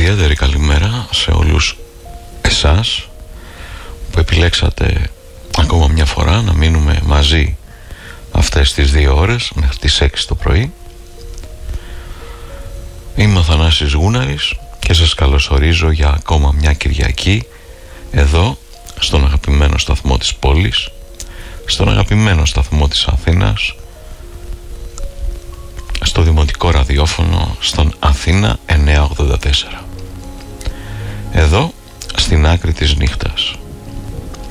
Ιδιαίτερη καλημέρα σε όλους εσάς που επιλέξατε ακόμα μια φορά να μείνουμε μαζί αυτές τις 2 ώρες μέχρι τις 6 το πρωί. Είμαι ο Θανάσης Γούναρης και σας καλωσορίζω για ακόμα μια Κυριακή εδώ στον αγαπημένο σταθμό της πόλης, στον αγαπημένο σταθμό της Αθήνας, στο δημοτικό ραδιόφωνο στον Αθήνα 984. Εδώ στην άκρη της νύχτας.